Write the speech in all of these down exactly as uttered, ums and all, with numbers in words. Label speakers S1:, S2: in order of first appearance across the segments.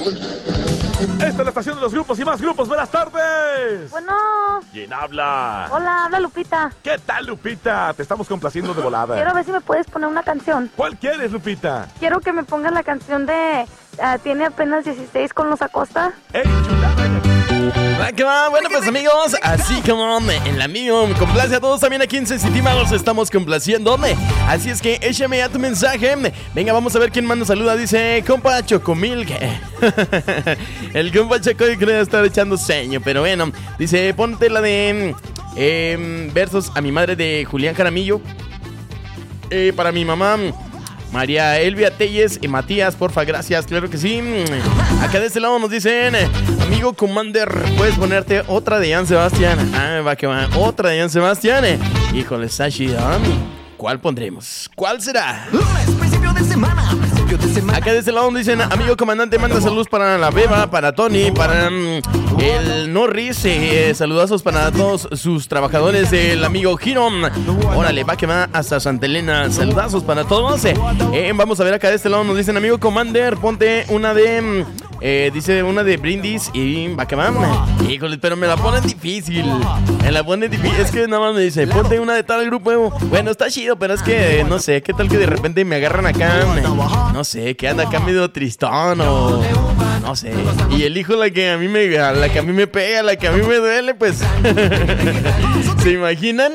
S1: Esta es la estación de los grupos y más grupos. Buenas tardes.
S2: Bueno.
S1: ¿Quién habla?
S2: Hola, habla Lupita.
S1: ¿Qué tal, Lupita? Te estamos complaciendo de volada.
S2: Quiero ver si me puedes poner una canción.
S1: ¿Cuál quieres, Lupita?
S2: Quiero que me pongas la canción de uh, Tiene apenas dieciséis con los Acosta.
S1: ¡Ey, chulada!
S3: Va que va, bueno pues amigos, así como el amigo me complace a todos, también aquí en Sensitiva los estamos complaciendo. Así es que échame ya tu mensaje. Venga, vamos a ver quién manda saluda. Dice, compa Chocomil. El compa Choco creo estar echando sueño, pero bueno. Dice, ponte la de eh, versos a mi madre de Julián Jaramillo. Eh, para mi mamá María Elvia Telles y Matías, porfa, gracias, claro que sí. Acá de este lado nos dicen, amigo Commander, puedes ponerte otra de Jan Sebastián. Ah, va que va, otra de Jan Sebastián. Híjole, Sashi, ¿cuál pondremos? ¿Cuál será?
S4: Lunes, principio de semana, principio de semana.
S3: Acá de este lado nos dicen, amigo comandante, manda saludos para la Beba, para Tony, para um, el Norris, eh, saludazos para todos sus trabajadores, el amigo Giro. Órale, va que va hasta Santa Elena, saludazos para todos. Eh, eh, vamos a ver acá de este lado nos dicen, amigo Commander, ponte una de... Eh, dice una de Brindis y va que va. Híjole, pero me la ponen difícil. Me la ponen difícil. Es que nada más me dice, ponte una de tal grupo. Bueno, está chido, pero es que no sé, qué tal que de repente me agarran acá. No sé, que anda acá medio tristón o no sé. Y elijo la que a mí me la que a mí me pega, la que a mí me duele, pues. ¿Se imaginan?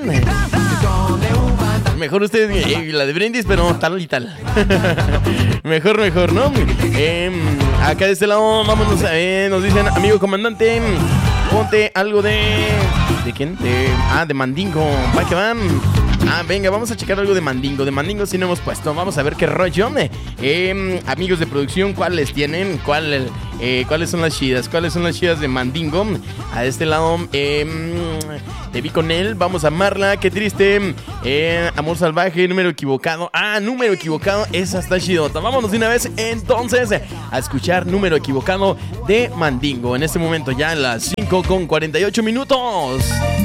S3: Mejor ustedes, eh, la de Brindis, pero tal y tal. Mejor, mejor, ¿no? Eh, acá de este lado, vámonos a ver, nos dicen, amigo comandante, ponte algo de... ¿De quién? De, ah, de Mandingo, va que van. Ah, venga, vamos a checar algo de Mandingo. De Mandingo sí no hemos puesto. Vamos a ver qué rollo. Eh, amigos de producción, ¿cuáles tienen? ¿Cuál, eh, ¿Cuáles son las chidas? ¿Cuáles son las chidas de Mandingo? A este lado, eh, te vi con él. Vamos a amarla. Qué triste. Eh, amor salvaje, número equivocado. Ah, número equivocado. Esa está chidota. Vámonos de una vez entonces a escuchar número equivocado de Mandingo. En este momento ya a las cinco con cuarenta y ocho minutos.